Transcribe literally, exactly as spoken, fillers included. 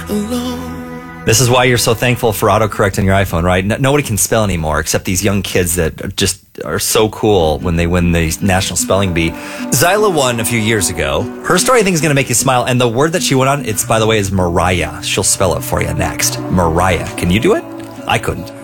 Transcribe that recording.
alone. This is why you're so thankful for autocorrect on your iPhone, right? No, nobody can spell anymore except these young kids that just are so cool when they win the National Spelling Bee. Zyla won a few years ago. Her story, I think, is going to make you smile. And the word that she went on, it's, by the way, is Mariah. She'll spell it for you next. Mariah. Can you do it? I couldn't.